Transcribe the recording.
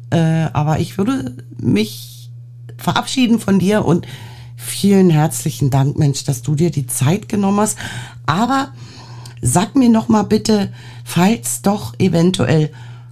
Aber ich würde mich verabschieden von dir und vielen herzlichen Dank, Mensch, dass du dir die Zeit genommen hast. Aber sag mir noch mal bitte, falls doch eventuell